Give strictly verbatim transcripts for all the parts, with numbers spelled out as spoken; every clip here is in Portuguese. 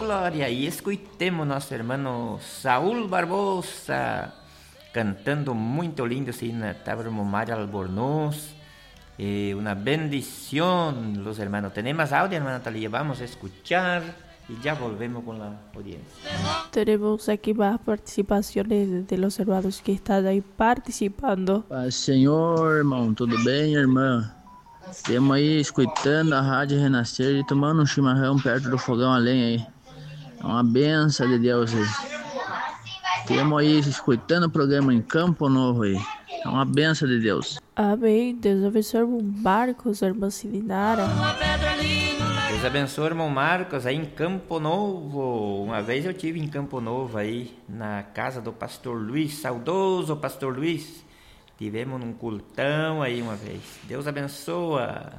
glória! E escutemos nosso irmão Saúl Barbosa cantando muito lindo, assim, estava o irmão Mário Albornoz. Eh, una bendición, los hermanos. Tenemos audio, hermana Talía. Vamos a escuchar y ya volvemos con la audiencia. Tenemos aquí más participaciones de los hermanos que están ahí participando. Paz, Senhor, irmão, tudo bem, irmã? Estamos aí escutando a Rádio Renascer e tomando um chimarrão perto do fogão a lenha aí. É uma benção de Deus aí. Estamos aí escutando o programa em Campo Novo aí. É uma benção de Deus. Amém. Deus abençoe o irmão Marcos, a irmã Silinara. Deus abençoe o irmão Marcos aí em Campo Novo. Uma vez eu tive em Campo Novo aí, na casa do pastor Luiz, saudoso pastor Luiz. Tivemos num cultão aí uma vez. Deus abençoa.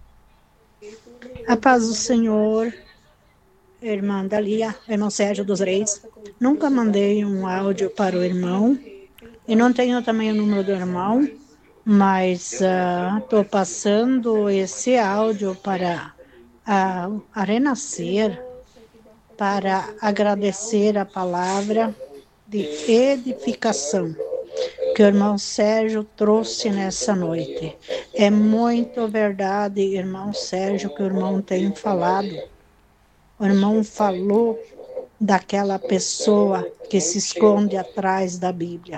A paz do Senhor, irmã Dalia, irmão Sérgio dos Reis. Nunca mandei um áudio para o irmão. E não tenho também o número do irmão. Mas estou uh, passando esse áudio para a, a Renascer, para agradecer a palavra de edificação que o irmão Sérgio trouxe nessa noite. É muito verdade, irmão Sérgio, que o irmão tem falado. O irmão falou daquela pessoa que se esconde atrás da Bíblia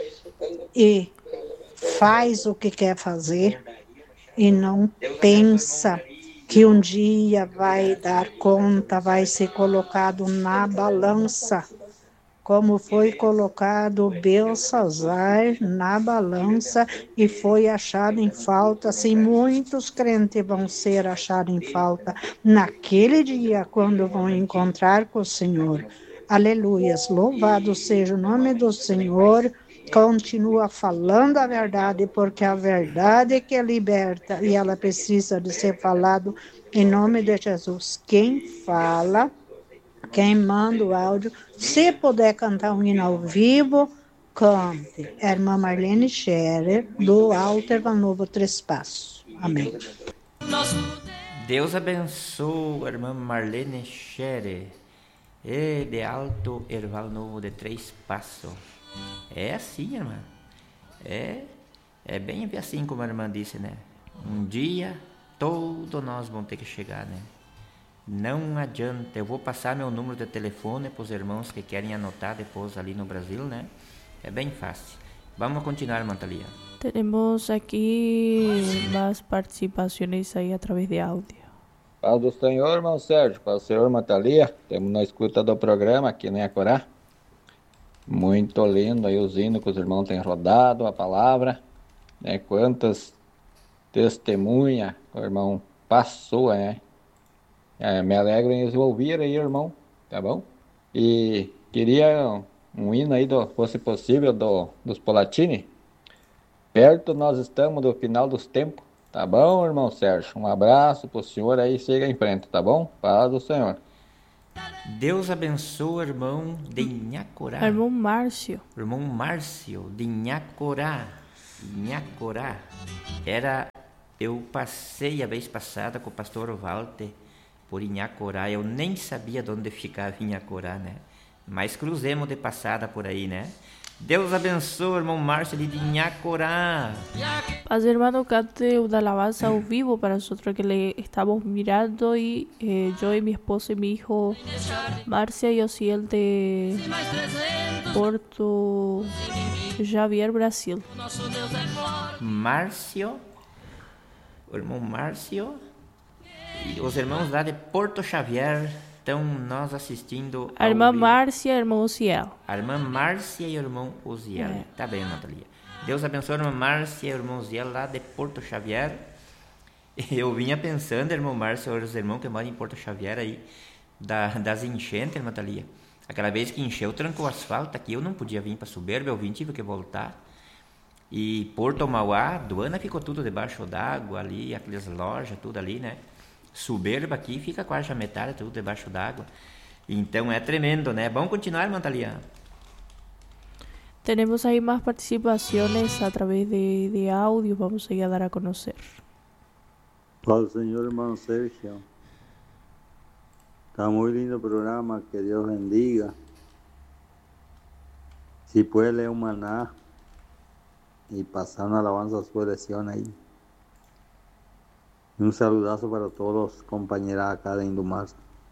e faz o que quer fazer e não pensa que um dia vai dar conta, vai ser colocado na balança, como foi colocado Belsazar na balança e foi achado em falta. Assim, muitos crentes vão ser achados em falta naquele dia, quando vão encontrar com o Senhor. Aleluias, louvado seja o nome do Senhor. Continua falando a verdade, porque a verdade é que é liberta e ela precisa de ser falado em nome de Jesus. Quem fala, quem manda o áudio, se puder cantar um hino ao vivo, cante. É a irmã Marlene Scherer, do Alto Erval Novo Três Passos. Amém. Deus abençoe a irmã Marlene Scherer, é de Alto Erval Novo de Três Passos. É assim, irmã. É, é bem assim como a irmã disse, né? Um dia, todos nós vamos ter que chegar, né? Não adianta. Eu vou passar meu número de telefone para os irmãos que querem anotar depois ali no Brasil, né? É bem fácil. Vamos continuar, irmã Thalia. Temos aqui mais participações aí através de áudio. Paz do Senhor, irmão Sérgio. Paz do Senhor, irmã Thalia. Temos na escuta do programa aqui em Acorá. Muito lindo aí os hinos que os irmãos têm rodado, a palavra, né? Quantas testemunhas o irmão passou, né? É, me alegro em ouvir aí, irmão, tá bom? E queria um, um hino aí, do, fosse possível, do, dos Polatini. Perto nós estamos do final dos tempos, tá bom, irmão Sérgio? Um abraço pro senhor aí, siga em frente, tá bom? Paz do Senhor. Deus abençoe o irmão de Inhacorá. Irmão Márcio. Irmão Márcio de Inhacorá. Inhacorá. Era, eu passei a vez passada com o pastor Walter por Inhacorá. Eu nem sabia de onde ficava Inhacorá, né? Mas cruzemos de passada por aí, né? Deus abençoe, irmão Márcio de Inhacorá. Paz, hermano, cante una alabanza ao vivo para nosotros que le estamos mirando y eh, yo y mi esposo y mi hijo Marcia y Osiel de Porto Javier, Brasil. Márcio, o irmão Márcio e os irmãos lá de Porto Xavier estão nós assistindo. A irmã Márcia e a irmã Osiel. A irmã Márcia e o irmão Osiel. É. Tá bem, Natalia. Deus abençoe a irmã Márcia e o irmão Osiel lá de Porto Xavier. Eu vinha pensando, irmão Márcio, os irmãos que moram em Porto Xavier aí, da, das enchentes, Natalia. Aquela vez que encheu, trancou o asfalto aqui, eu não podia vir para Soberba, eu vim, tive que voltar. E Porto Mauá, Duana ficou tudo debaixo d'água ali, aquelas lojas, tudo ali, né? Soberba aqui fica quase a metade, tudo debaixo d'água. Então é tremendo, né? Vamos continuar, irmã Thalia. Tenemos ahí más participaciones a través de, de audio, vamos a ir a dar a conocer. Paz do Senhor, irmão Sérgio. Está muy lindo el programa, que Dios bendiga. Si puede leer un maná y pasar una alabanza a su elección ahí. Y un saludazo para todos los compañeros acá de Indumar.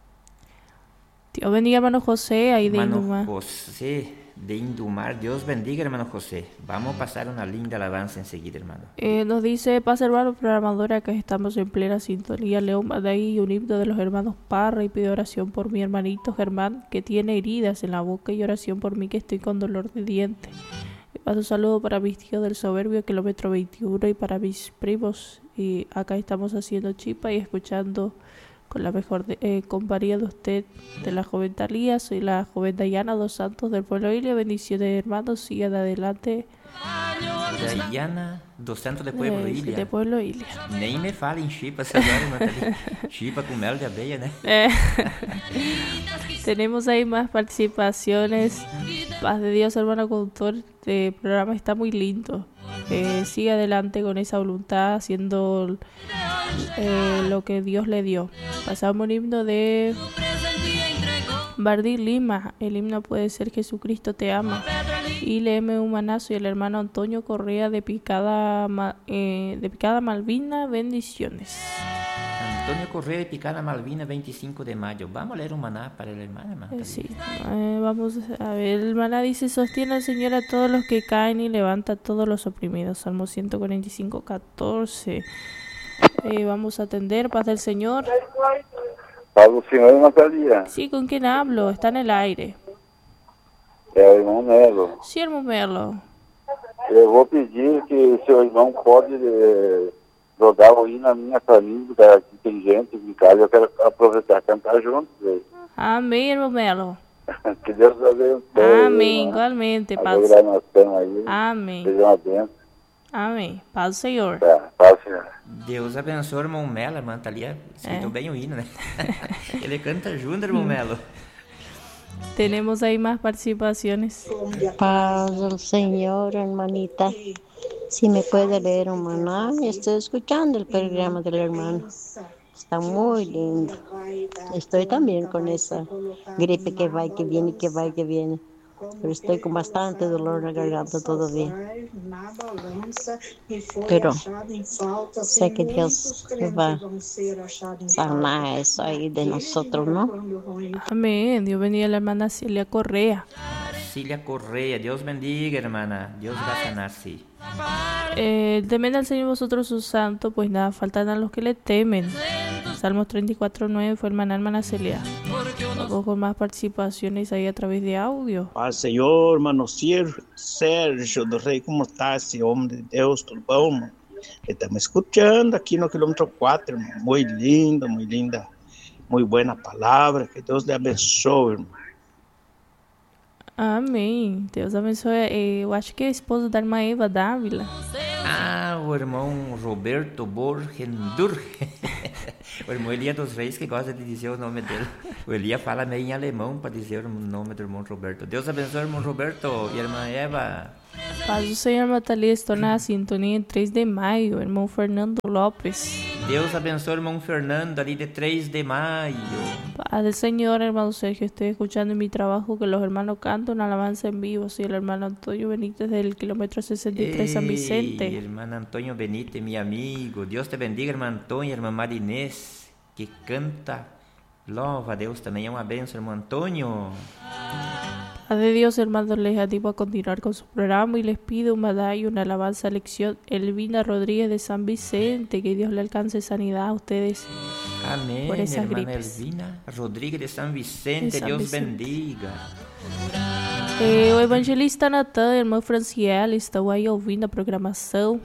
Dios bendiga, hermano José, ahí de Hermano Indumar. José de Indumar, Dios bendiga, hermano José. Vamos a pasar una linda alabanza enseguida, hermano. Eh, nos dice, paz hermano programadora, que estamos en plena sintonía. Leo manda ahí un himno de los hermanos Parra y pide oración por mi hermanito Germán, que tiene heridas en la boca, y oración por mí, que estoy con dolor de diente. Y paso un saludo para mis tíos del Soberbio, kilómetro veintiuno, y para mis primos. Y acá estamos haciendo chipa y escuchando con la mejor de, eh, compañía de usted, de la joven Talía. Soy la joven Dayana dos Santos del pueblo Ilia. Bendiciones, hermanos, sigan adelante. Dayana dos Santos de Pueblo Eh, Ilia. de pueblo Ilia. Nem me fala em chipa, essa agora, Natalia. Chipa com mel de abelha, né? Eh, tenemos ahí más participaciones. Paz de Dios, hermano conductor. El programa está muy lindo. Eh, sigue adelante con esa voluntad, haciendo eh, lo que Dios le dio. Pasamos un himno de Bardi Lima. El himno puede ser Jesucristo te ama. Y leeme un manazo, y el hermano Antonio Correa de Picada, eh, de Picada Malvina. Bendiciones. Antonio Correa de Picada Malvina, veinticinco de mayo. Vamos a leer un maná para el hermano, hermano. Eh, sí, eh, vamos a ver. El maná dice: sostiene al Señor a todos los que caen y levanta a todos los oprimidos. Salmo ciento cuarenta y cinco, catorce. Eh, vamos a atender. Paz del Señor. Paz do Senhor, Natalia. Sí, ¿con quién hablo? Está en el aire. É o irmão Melo. Sí, hermano Melo. Eu vou pedir que seu irmão pode eh, rodar o hino na minha família, que aqui tem gente em casa, eu quero aproveitar e cantar juntos. Véio. Amém, hermano Melo. Que Deus abençoe. Amém, igualmente. A Paz. programação aí. Amém. Seja uma bênção. Amém. Paz do Senhor. Tá, paz, Senhor. Deus abençoe o irmão Melo, irmã Thalia. Escritou É. bem o hino, né? Ele canta junto, irmão Melo. Tenemos ahí más participaciones. Paz del Señor, hermanita. Si me puede leer un maná, estoy escuchando el programa del hermano. Está muy lindo. Estoy también con esa gripe que va y que viene, que va y que viene. Pero estoy con bastante dolor en la garganta todavía. Pero sé que Dios va a sanar eso ahí de nosotros, ¿no? Amén. Dios bendiga a la hermana Celia Correa. Cilia Correa, Deus bendiga, hermana. Deus vai sanar, sí. Eh, temen al Señor vosotros sus santos, pues nada faltan a los que le temen. Salmos treinta y cuatro, nueve fue hermana hermana Celia. Vamos con más participaciones ahí a través de audio. Paz, Senhor, hermano Sérgio, Sérgio do Rei, como está esse homem de Deus, tudo bom, irmão? Estamos escutando aqui no quilômetro quatro, irmão. Muito linda, muito linda, muito boa palavra, que Deus lhe abençoe, irmão. Amém. Deus abençoe. Eh, eu acho que é a esposa da irmã Eva Dávila. Ah, o irmão Roberto Borgendur. O irmão Elia dos Reis, que gosta de dizer o nome dele. O Elia fala meio em alemão para dizer o nome do irmão Roberto. Deus abençoe o irmão Roberto e a irmã Eva. Paz do Senhor, Natalia, estou na sintonia em três de maio. Irmão Fernando Lopes. Deus abençoe o irmão Fernando ali de três de maio. Paz del Señor, hermano Sergio. Estoy escuchando en mi trabajo que los hermanos cantan una alabanza en vivo. Soy el hermano Antonio Benítez del kilómetro sesenta y tres, San Vicente. Ei, hermano Antonio Benítez, mi amigo. Deus te bendiga, irmã Antônio, irmã Marinês, que canta. Louva a Deus também. É uma bênção, irmão Antônio. Paz de Dios, hermanos, les animo a continuar con su programa y les pido un medalla y una alabanza a lección Elvina Rodríguez de San Vicente. Que Dios le alcance sanidad a ustedes. Amém, por esas irmã gripes. Elvina Rodríguez de San Vicente. De San Deus Vicente. bendiga. Eh, o evangelista Natan, irmão Franciele, estão aí ouvindo a programação.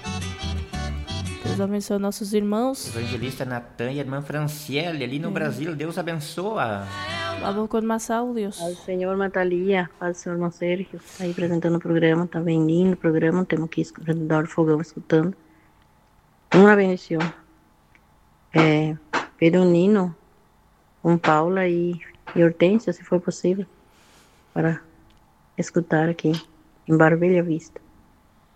Deus abençoe nossos irmãos. Evangelista Natan e a irmã Franciele, ali no Brasil. Deus abençoa. Vamos con más audios. Al señor Natalia, al señor irmão Sérgio, aí apresentando o programa, tá bem lindo o programa, temos aqui ao fogão escutando. Uma bendição. É, Pedro Nino, com Paula e, e Hortência, se for possível, para escutar aqui em Barbelha Vista.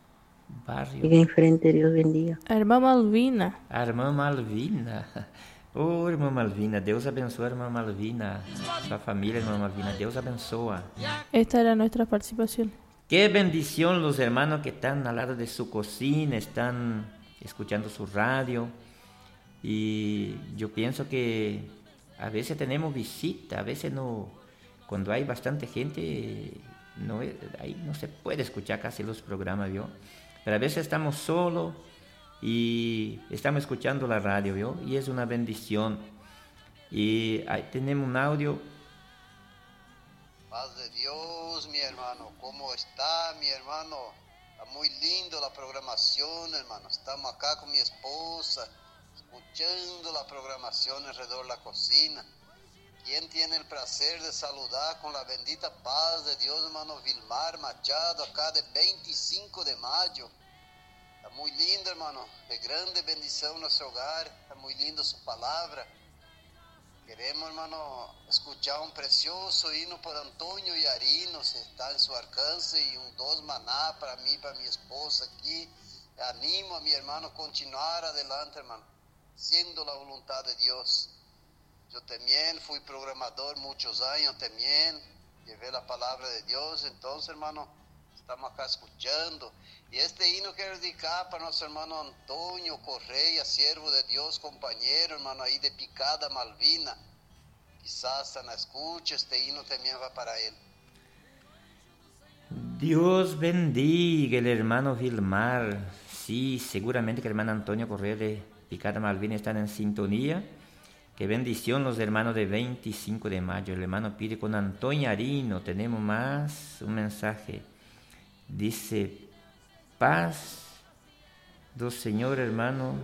Barrio. Fica em frente, Deus bendiga. A irmã Malvina. A irmã Malvina. Oh, irmã Malvina, Deus abençoe a irmã Malvina, sua família, irmã Malvina, Deus abençoa. Esta era nuestra participación. Qué bendición los hermanos que están al lado de su cocina, están escuchando su radio. Y yo pienso que a veces tenemos visita, a veces no, cuando hay bastante gente, no, ahí no se puede escuchar casi los programas, ¿vio? Pero a veces estamos solos y estamos escuchando la radio, ¿vio? Y es una bendición. Y ahí tenemos un audio. Paz de Dios, mi hermano. ¿Cómo está, mi hermano? Está muy lindo la programación, hermano. Estamos acá con mi esposa, escuchando la programación alrededor de la cocina. ¿Quién tiene el placer de saludar con la bendita paz de Dios, hermano Vilmar Machado, acá de veinticinco de mayo? Está muy lindo, hermano. De grande bendición en nuestro hogar. Está muy lindo su palabra. Queremos, hermano, escuchar un precioso himno por Antonio Yarino, si está en su alcance, y un dos maná para mí, para mi esposa aquí. Animo a mi hermano a continuar adelante, hermano, siendo la voluntad de Dios. Yo también fui programador muchos años, también llevé la palabra de Dios, entonces, hermano, estamos acá escuchando. Y este himno quiero dedicar para nuestro hermano Antonio Correa, siervo de Dios, compañero, hermano, ahí de Picada Malvina. Quizás en la escucha, este himno también va para él. Dios bendiga el hermano Vilmar. Sí, seguramente que el hermano Antonio Correa de Picada Malvina están en sintonía. Qué bendición los hermanos de veinticinco de mayo. El hermano pide con Antonio Arino. Tenemos más un mensaje. Dice, paz do Señor, hermano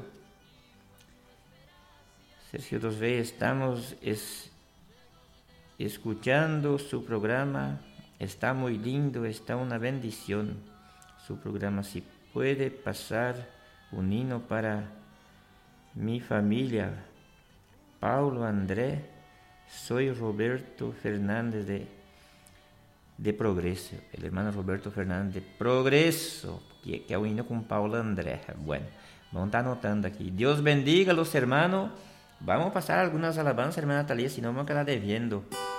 Sergio dos Reyes. Estamos es, escuchando su programa. Está muy lindo, está una bendición su programa. Si puede pasar un himno para mi familia, Paulo André, soy Roberto Fernández de, de Progreso. El hermano Roberto Fernández de Progreso, que, que es un himno con Paulo André. Bueno, vamos a estar anotando aquí. Dios bendiga a los hermanos. Vamos a pasar algunas alabanzas, hermana Talía, si no me voy a quedar debiendo.